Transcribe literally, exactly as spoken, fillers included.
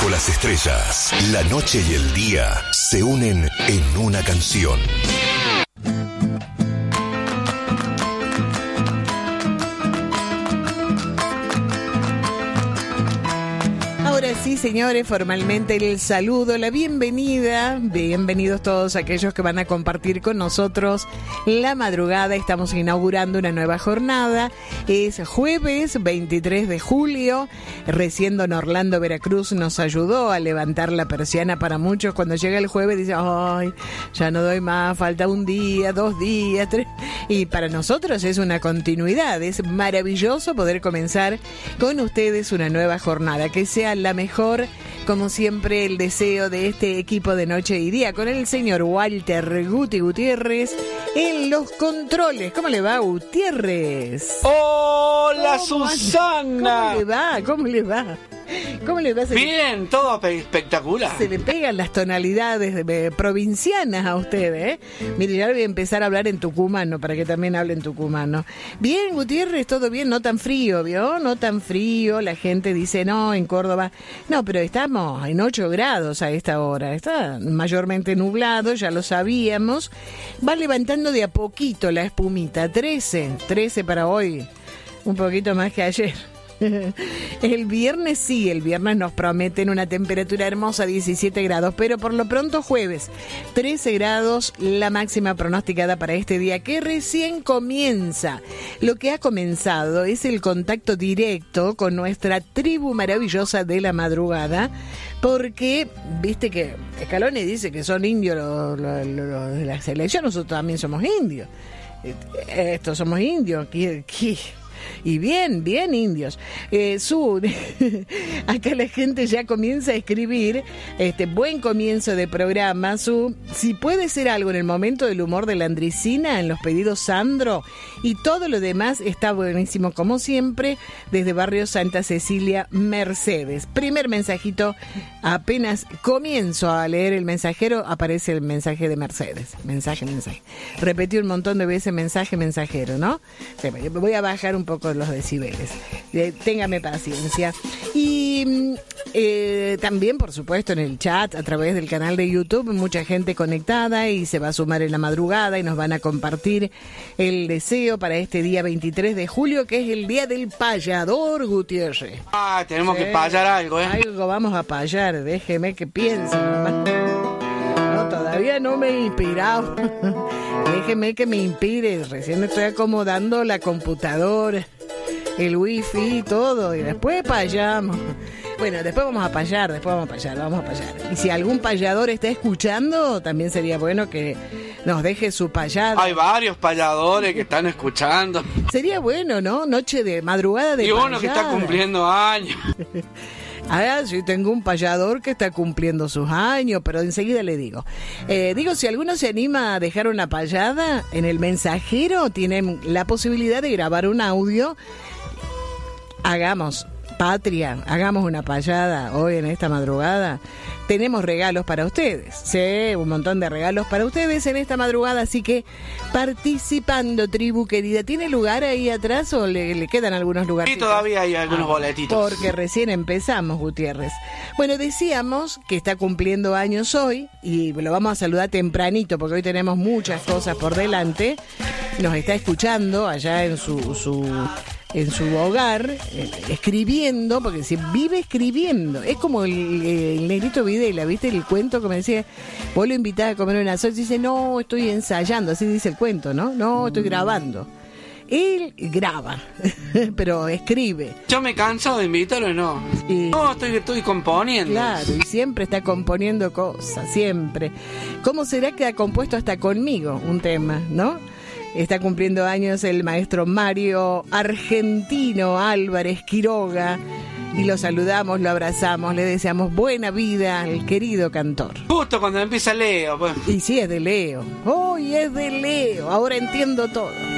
bajo las estrellas, la noche y el día se unen en una canción. Ahora sí, señores, formalmente el saludo, la bienvenida. Bienvenidos todos aquellos que van a compartir con nosotros la madrugada. Estamos inaugurando una nueva jornada. Es jueves veintitrés de julio. Recién don Orlando Veracruz nos ayudó a levantar la persiana para muchos. Cuando llega el jueves dice, ay, ya no doy más, falta un día, dos días, tres. Y para nosotros es una continuidad. Es maravilloso poder comenzar con ustedes una nueva jornada. Que sea la mejor, como siempre, el deseo de este equipo de Noche y Día con el señor Walter Guti Gutiérrez en los controles. ¿Cómo le va, Gutiérrez? ¡Hola, Susana! ¿Cómo le va? ¿Cómo le va? ¿Cómo le va? Se Bien, le... todo espectacular. Se le pegan las tonalidades de, provincianas a usted, ¿eh? Mire, ya voy a empezar a hablar en tucumano para que también hable en tucumano. Bien, Gutiérrez, todo bien, no tan frío, ¿vio? No tan frío, la gente dice, no, en Córdoba. No, pero estamos en ocho grados a esta hora. Está mayormente nublado, ya lo sabíamos. Va levantando de a poquito la espumita. trece, trece para hoy. Un poquito más que ayer. El viernes sí, el viernes nos prometen una temperatura hermosa, diecisiete grados, pero por lo pronto jueves, trece grados, la máxima pronosticada para este día que recién comienza. Lo que ha comenzado es el contacto directo con nuestra tribu maravillosa de la madrugada, porque, viste que Scaloni dice que son indios los, los, los de la selección, nosotros también somos indios. Estos somos indios, aquí... aquí. Y bien, bien indios. Eh, su, acá la gente ya comienza a escribir, este buen comienzo de programa. Su, si puede ser algo en el momento del humor de la Andricina, en los pedidos Sandro, y todo lo demás está buenísimo como siempre, desde Barrio Santa Cecilia, Mercedes. Primer mensajito, apenas comienzo a leer el mensajero, aparece el mensaje de Mercedes. Mensaje, mensaje. Repetí un montón de veces mensaje, mensajero, ¿no? Voy a bajar un poco los decibeles. Eh, téngame paciencia. Y eh, también, por supuesto, en el chat, a través del canal de YouTube, mucha gente conectada y se va a sumar en la madrugada y nos van a compartir el deseo para este día veintitrés de julio, que es el día del payador, Gutiérrez. Ah, tenemos sí. que payar algo, ¿eh? Algo vamos a payar, déjeme que piense nomás. No, todavía no me he inspirado. Déjeme que me inspire. Recién estoy acomodando la computadora, el wifi y todo. Y después payamos. Bueno, después vamos a payar, después vamos a payar, vamos a payar. Y si algún payador está escuchando, también sería bueno que nos deje su payada. Hay varios payadores que están escuchando. Sería bueno, ¿no? Noche de madrugada de y uno payada. Que está cumpliendo años. Ah, sí, tengo un payador que está cumpliendo sus años, pero enseguida le digo. Eh, digo, si alguno se anima a dejar una payada, en el mensajero tienen la posibilidad de grabar un audio. Hagamos patria, hagamos una payada hoy en esta madrugada. Tenemos regalos para ustedes, sí, un montón de regalos para ustedes en esta madrugada, así que participando, tribu querida. ¿Tiene lugar ahí atrás o le, le quedan algunos lugares? Sí, todavía hay algunos ah, boletitos. Porque recién empezamos, Gutiérrez. Bueno, decíamos que está cumpliendo años hoy y lo vamos a saludar tempranito porque hoy tenemos muchas cosas por delante. Nos está escuchando allá en su... su en su hogar, eh, escribiendo, porque se vive escribiendo. Es como el, el negrito Videla, ¿viste? El cuento que me decía, vos lo invitás a comer una sopa y dice, no, estoy ensayando, así dice el cuento, ¿no? No, estoy grabando. Él graba, pero escribe. Yo me canso de invitarlo, no. Y, no, estoy, estoy componiendo. Claro, y siempre está componiendo cosas, siempre. ¿Cómo será que ha compuesto hasta conmigo un tema, no? Está cumpliendo años el maestro Mario Argentino Álvarez Quiroga y lo saludamos, lo abrazamos, le deseamos buena vida al querido cantor. Justo cuando empieza Leo, pues. Y sí, es de Leo. Hoy oh, es de Leo, ahora entiendo todo.